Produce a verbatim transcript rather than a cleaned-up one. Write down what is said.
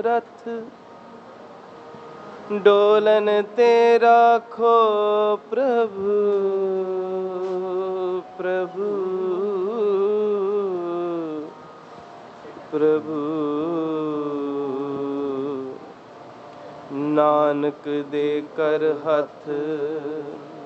रथ Dolan ते राखो प्रभु प्रभु प्रभु। नानक दे कर हथ